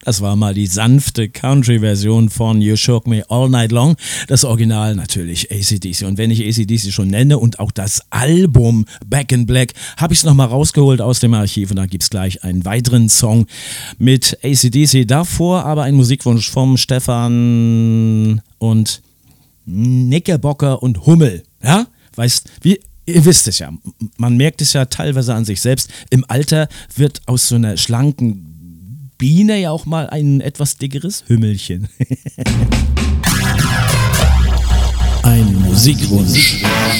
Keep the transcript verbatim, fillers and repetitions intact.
Das war mal die sanfte Country-Version von You Shook Me All Night Long. Das Original natürlich A C D C. Und wenn ich A C D C schon nenne und auch das Album Back in Black, habe ich es nochmal rausgeholt aus dem Archiv. Und da gibt es gleich einen weiteren Song mit A C D C. Davor aber ein Musikwunsch vom Stefan und Knickerbocker und Hummel. Ja, weißt, wie, ihr wisst es ja, man merkt es ja teilweise an sich selbst. Im Alter wird aus so einer schlanken Biene ja auch mal ein etwas dickeres Hümmelchen. Ein Musikwunsch.